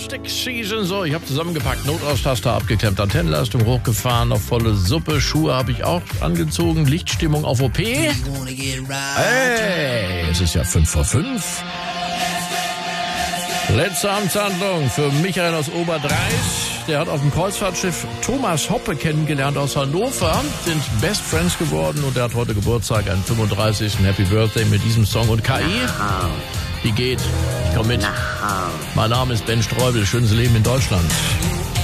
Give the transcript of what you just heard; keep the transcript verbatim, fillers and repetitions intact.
Stick Season. So, ich habe zusammengepackt, Notausstaster abgeklemmt, Antennenleistung hochgefahren, auf volle Suppe, Schuhe habe ich auch angezogen, Lichtstimmung auf O P. Hey, es ist ja fünf vor fünf. Letzte Amtshandlung für Michael aus Oberdreis. Der hat auf dem Kreuzfahrtschiff Thomas Hoppe kennengelernt aus Hannover, sind Best Friends geworden und der hat heute Geburtstag, einen fünfunddreißigsten Happy Birthday mit diesem Song. Und K I, wie geht? Ich komm mit. Mein Name ist Ben Streubel, schönes Leben in Deutschland.